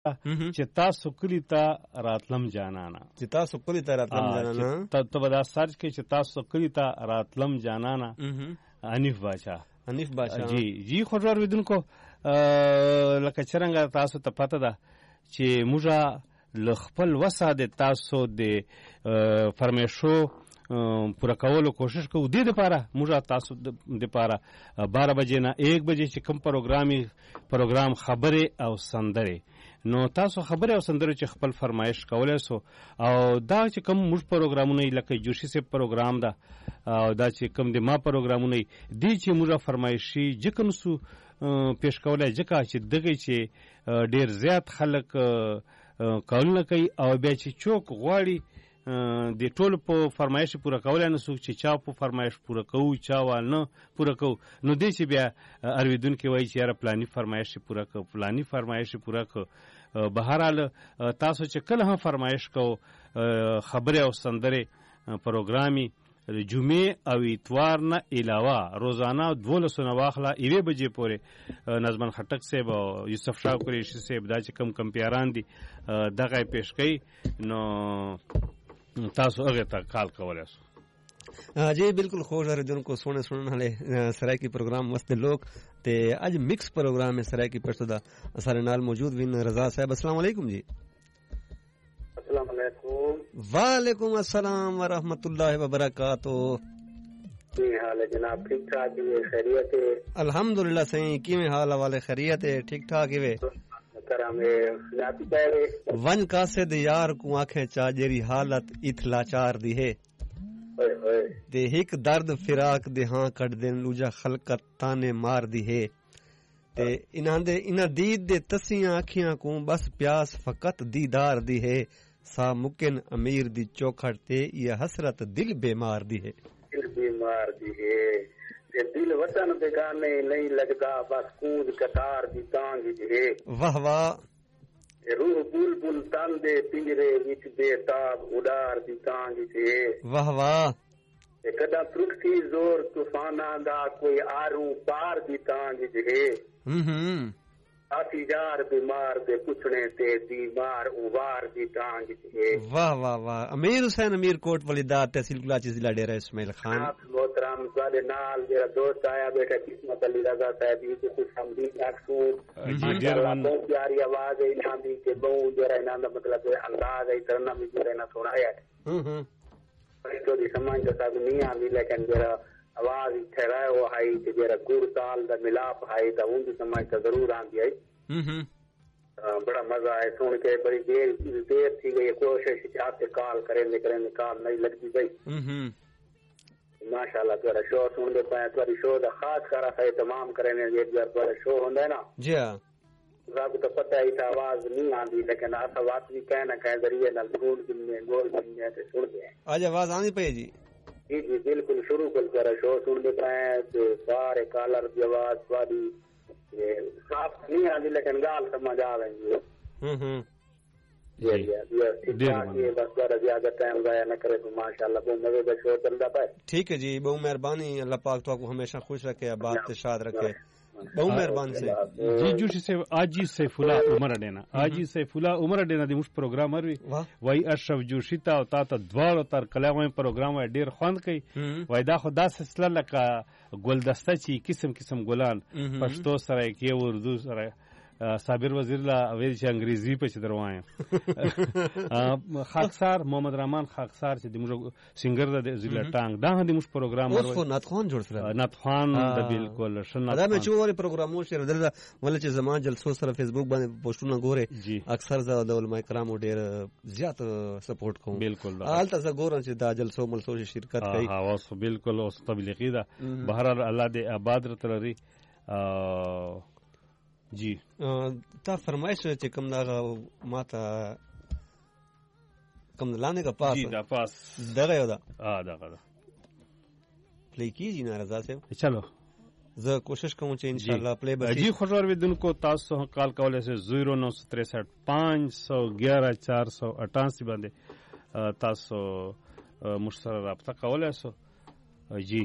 چې تاسو کلی ته راتلم جانانا ته به دا سرچ کې چې تاسو کلی ته راتلم جانانا حنیف باچا جی خوږور ویدونکو لکه څرنګه تاسو ته پته ده چې موږ له خپل وسه د تاسو د فرمایشو پوره کولو کوشش کوو. دې دپاره موږ تاسو دپاره 12 بجې نه 1 بجې چې کوم پروګرام خبرې او سندرې، نو تاسو خبرې او سندرې چې خپل فرمایش کولی سو، او دا چې کوم موږ پروګرامونه لکه جوشي صاحب پروګرام ده او دا چې کوم د ما پروګرامونه دي چې موږ فرمایشي ځکه نسو پیش کولی، ځکه چې دغه چې ډېر زیات خلک کارونه کوي او بیا چې څوک غواړي د ټولو په فرمایش پوره کولی نه څوک چې چا په فرمایش پوره کوو چا نه پوره کوو، نو دی چې بیا اورېدونکي وایي چې یاره پلاني فرمایش پوره کوو پلاني فرمایش پوره کوو. بهرحال تاسو چې کله هم فرمایش کوو خبرې او سندرې پروګرامي جمعې او اتوار نه علاوه روزانه 12 نه واخله 1 بجې پورې نظمن خټک صاحب او یوسف شاه قریشي صاحب دا چې کم پیاران دي دغه پیش کوي، نو تاسو هغه ته کال کولای سو. جی بالکل خوش اردن کو سونے والے سرائکی پروگرام مست لوگ تے اج مکس پروگرام ہے سرائکی پرسدہ سارے نال موجود وین رضا صاحب. السلام علیکم جی. السلام علیکم. وعلیکم السلام ورحمۃ اللہ وبرکاتہ. کی حال ہے جناب؟ ٹھیک ٹھاک ہے؟ خیریت ہے؟ الحمدللہ صحیح. کیویں حال والے خیریت ہے؟ ٹھیک ٹھاک ہے. ون قاصد یار کو آنکھیں چا جیری حالت اتلا چار دی ہے دے ہک درد فراق دے ہاں کٹ دین لوجا خلقت تانے مار دی ہے تے انہاں دید دے تسیاں آنکھیاں کو بس پیاس فقط دیدار دی ہے سا مکن امیر دی چوکھٹ تے یہ حسرت دل بیمار دی ہے. دل بیمار دی ہے دل وطن بیگانے نہیں لگتا بس کود کتار دی تانگ دی ہے. واہ واہ. روح بل بل تن دے پنجرے وچ بے تاب اڈار دی تانگ دی ہے. واہ واہ. کدا ترکھی زور طوفاناں دا کوئی آرو پار دی تانگ دی ہے. آتی جار بیمار دے پچھنے تے بیمار اوار دی تانگ دی ہے. واہ واہ واہ. امیر حسین امیر کوٹ والی دا تحصیل کلاچی ضلع ڈیرہ اسماعیل خان. محترم سارے نال میرا دوست آیا بیٹا قسمت علی رضا صاحب یہ خوش آمدید مقصود بہت پیاری آواز ہے انہاں دی کہ بہت جرا انہاں دا مطلب انداز ہے کرنا بھی جرا نہ تھوڑا ہے تو دی سمجھ تو سب نہیں آندی لیکن جرا آواز ٹھہرائے ہو ہائی تے جرا گر تال دا ملاپ ہائی تا اون دی سمجھ تو ضرور آندی ہے. بڑا مزہ ہے سن کے. بڑی دیر تھی گئی کوشش آپ سے کال کریں کال نہیں لگتی گئی. ماشاءاللہ تھوڑا شو سن دے پائے تھوڑی شو دا خاص کرا ہے تمام کریں تھوڑا شو ہوندا ہے نا جی ہاں رب تو پتہ ہی تھا آواز نہیں آندی لیکن ایسا بات بھی کہہ نہ کہہ ذریعے نال گول دنیا تے سن دے آج آواز آندی پئی جی. جی جی بالکل شروع کر شو سن دے پائے تے سارے کالر دی آواز تھوڑی صاف نہیں آندی لیکن گال سمجھ آ ویندی ہے. ٹھیک ہے جی. بہت مہربانی. اللہ پاک تو آپ کو ہمیشہ خوش رکھے آباد سے شاد رکھے. بہت مہربانی سے جی جوشی سے آجی سیف اللہ عمر دینا آجی سیف اللہ عمر دینا دی مش پروگرام اروی وای اشرف جوشی تا او تا دوار تر کلام پروگرام ډیر خوند کوي وای دا خدا سلسله لکه ګلدسته چی قسم قسم ګلان پښتو سره کې اردو سره صابر وزیر لا ویل چې انګریزي په چ دروایم خاکسار محمد رحمان خاکسار چې د موږ سنگر د ضلع ټانګ دا هم د موږ پروګرام ورو ناتخوان جوړ سره ناتخوان د بالکل شنه دا مې چوغوري پروګرامو شر دل ول چې زما جلسو سره فیسبوک باندې پوسټونه ګوره اکثر د علماء کرامو ډیر زیات سپورټ کوم بالکل حالت ز ګورن چې دا جلسو ملسو شرکت کوي ها واس بالکل اوس تبلیغی دا بهر الله دې آباد رتلري جی تا فرمائش چې کوم دا ماته کوم لاندې کا پاس جی دا پاس دغه یو دا دغه پلی کیږي نه رضا صاحب. چلو زه کوشش کوم چې ان شاء الله پلی به جی خوشور ودونکو تاسو کال کولای شئ 0963 511 488 باندې تاسو مشترک رابطه کولای شئ. جی